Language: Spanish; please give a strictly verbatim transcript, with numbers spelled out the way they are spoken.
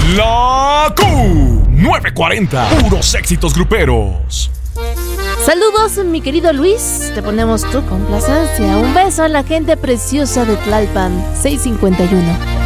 La Q novecientos cuarenta, puros éxitos gruperos. Saludos, mi querido Luis. Te ponemos tu complacencia. Un beso a la gente preciosa de Tlalpan, seiscientos cincuenta y uno.